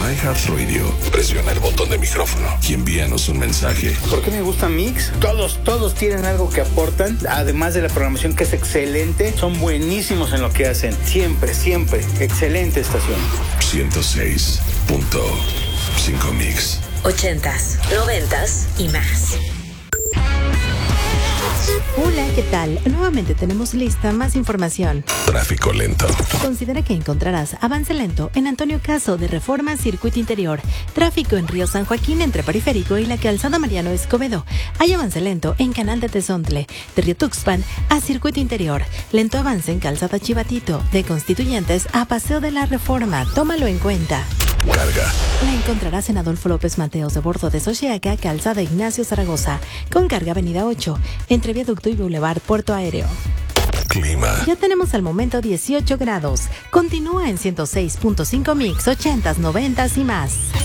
iHeartRadio, presiona el botón de micrófono y envíanos un mensaje. ¿Por qué me gusta Mix? Todos tienen algo que aportan, además de la programación que es excelente, son buenísimos en lo que hacen. Siempre, excelente estación. 106.5 Mix. 80s, 90s y más. Hola, ¿qué tal? Nuevamente tenemos lista más información. Tráfico lento. Considera que encontrarás avance lento en Antonio Caso de Reforma Circuito Interior. Tráfico en Río San Joaquín entre Periférico y la Calzada Mariano Escobedo. Hay avance lento en Canal de Tezontle. De Río Tuxpan a Circuito Interior. Lento avance en Calzada Chivatito. De Constituyentes a Paseo de la Reforma. Tómalo en cuenta. Carga. La encontrarás en Adolfo López Mateos de Bordo de Xochiaca, Calzada Ignacio Zaragoza, con carga Avenida 8, entre Viaducto y Boulevard Puerto Aéreo. Clima. Ya tenemos al momento 18 grados. Continúa en 106.5 Mix, 80s, 90s y más.